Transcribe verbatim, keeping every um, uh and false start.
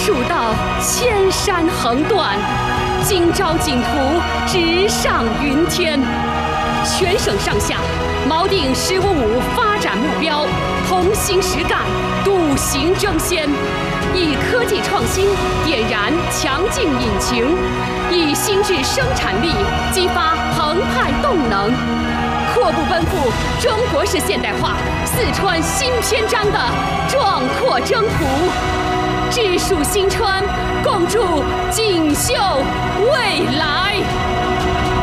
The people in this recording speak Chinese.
蜀道千山横断，今朝锦图直上云天。全省上下锚定“十五五”发展目标，同心实干，笃行争先，以科技创新点燃强劲引擎，以新质生产力激发澎湃动能，阔步奔赴中国式现代化四川新篇章的壮阔征途。智树新川，共筑锦绣未来。